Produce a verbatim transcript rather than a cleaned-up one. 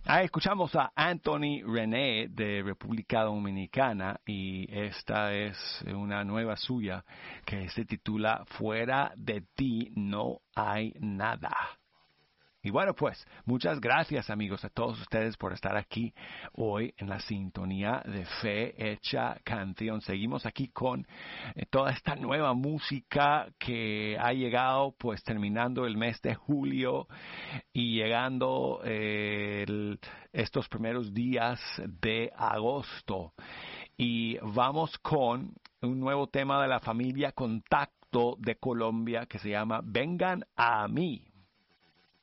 Ah, escuchamos a Anthony René de República Dominicana y esta es una nueva suya que se titula Fuera de ti no hay nada. Y bueno, pues muchas gracias amigos a todos ustedes por estar aquí hoy en la sintonía de Fe Hecha Canción. Seguimos aquí con eh, toda esta nueva música que ha llegado pues terminando el mes de julio y llegando eh, el, estos primeros días de agosto. Y vamos con un nuevo tema de la familia Contacto de Colombia que se llama Vengan a mí.